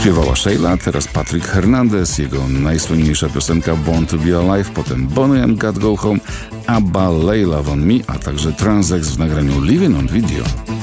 Śpiewała Sheila, teraz Patrick Hernandez, jego najsłynniejsza piosenka Born to be Alive, potem Bonnie and God Go Home, ABBA, Lay Love on Me, a także Transex w nagraniu Living on Video.